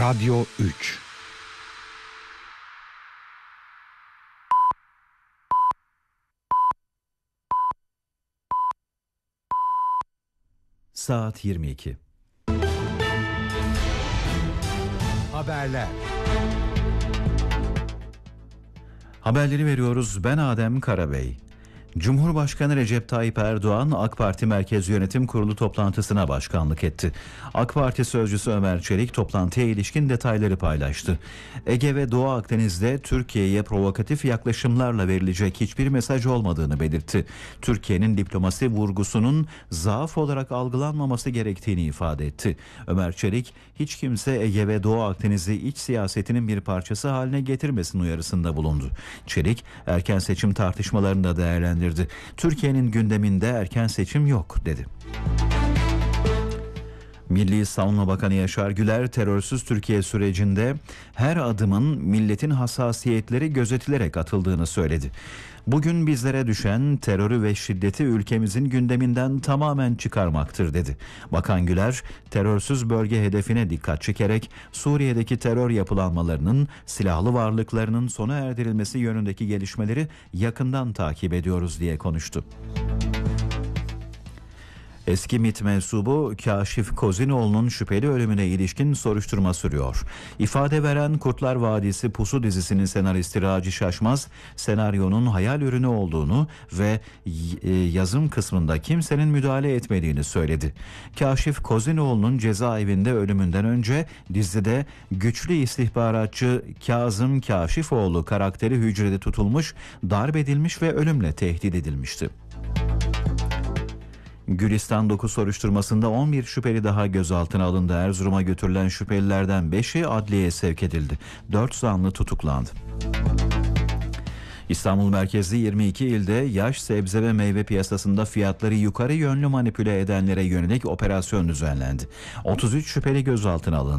Radyo 3. Saat 22. Haberler. Haberleri veriyoruz. Ben Adem Karabey. Cumhurbaşkanı Recep Tayyip Erdoğan AK Parti Merkez Yönetim Kurulu toplantısına başkanlık etti. AK Parti sözcüsü Ömer Çelik toplantıya ilişkin detayları paylaştı. Ege ve Doğu Akdeniz'de Türkiye'ye provokatif yaklaşımlarla verilecek hiçbir mesaj olmadığını belirtti. Türkiye'nin diplomasi vurgusunun zaaf olarak algılanmaması gerektiğini ifade etti. Ömer Çelik, hiç kimse Ege ve Doğu Akdeniz'i iç siyasetinin bir parçası haline getirmesin uyarısında bulundu. Çelik, erken seçim tartışmalarını da değerlendirdi. Türkiye'nin gündeminde erken seçim yok dedi. Milli Savunma Bakanı Yaşar Güler, terörsüz Türkiye sürecinde her adımın milletin hassasiyetleri gözetilerek atıldığını söyledi. Bugün bizlere düşen terörü ve şiddeti ülkemizin gündeminden tamamen çıkarmaktır dedi. Bakan Güler, terörsüz bölge hedefine dikkat çekerek Suriye'deki terör yapılanmalarının, silahlı varlıklarının sona erdirilmesi yönündeki gelişmeleri yakından takip ediyoruz diye konuştu. Eski MİT mensubu Kaşif Kozinoğlu'nun şüpheli ölümüne ilişkin soruşturma sürüyor. İfade veren Kurtlar Vadisi Pusu dizisinin senaristi Raci Şaşmaz, senaryonun hayal ürünü olduğunu ve yazım kısmında kimsenin müdahale etmediğini söyledi. Kaşif Kozinoğlu'nun cezaevinde ölümünden önce dizide güçlü istihbaratçı Kazım Kaşifoğlu karakteri hücrede tutulmuş, darp edilmiş ve ölümle tehdit edilmişti. Gülistan 9 soruşturmasında 11 şüpheli daha gözaltına alındı. Erzurum'a götürülen şüphelilerden 5'i adliyeye sevk edildi. 4 zanlı tutuklandı. İstanbul merkezli 22 ilde yaş, sebze ve meyve piyasasında fiyatları yukarı yönlü manipüle edenlere yönelik operasyon düzenlendi. 33 şüpheli gözaltına alındı.